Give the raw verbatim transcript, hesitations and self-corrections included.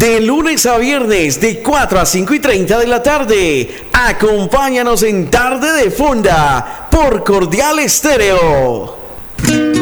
De lunes a viernes, de cuatro a cinco y treinta de la tarde. Acompáñanos en Tarde de Fonda por Cordial Estéreo.